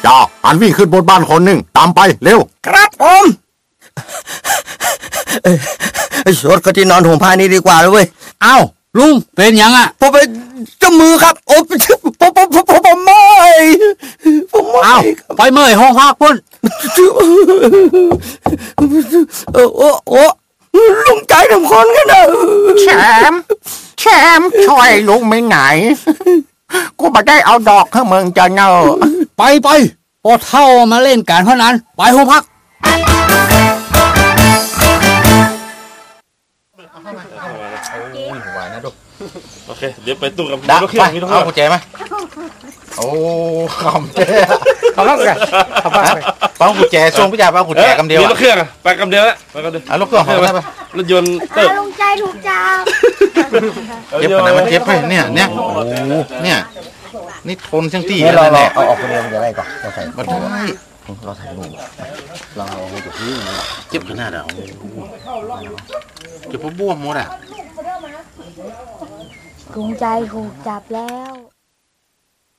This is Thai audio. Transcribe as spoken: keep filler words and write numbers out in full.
จ่าหันวิ่งขึ้นบนบ้านคนหนึ่งตามไปเร็วครับผมไอ้ชดก็ที่นอนห่มผ้านี้ดีกว่าเลยเว้ยอ้าวลุงเป็นยังอ่ะผมเป็นเจ้ามือครับโอ้ผมผมผมผมผมไม่ผมไม่อ้าวไปเมื่อยห้องพักพุ่นเออโอ้โอ้ลุงใจทำคนกันนะแชมป์แชมป์ช่วยลุงไม่ไหนกูมาได้เอาดอกให้มึงจะเนอะไปไปพอเท่ามาเล่นการพนันไปห้องพักโอเคเดี๋ยวไปตู้กับดักไปเอากุญแจไหมโอ้คำเจ๊เอาเข้ากันเอาไปป้องกุญแจช่วงพี่จ่าป้องกุญแจกำเดียวมีรถเครื่องไปกำเดียวแล้วไปกำเดียวอ่ะรถเครื่องของได้ปะรถยนต์เติบลุงใจถูกจับเจ็บขนาดมันเจ็บเลยเนี่ยเนี่ยโอ้เนี่ยนี่ทนเชียงตีเราเราเอาออกคนเดียวมันจะได้ก่อนเราใส่บัตรได้เราถ่ายรูปเราเอาไปกับพี่เจ็บขนาดอ่ะเจ็บเพราะบวมหมดอ่ะลุงใจถูกจับแล้ว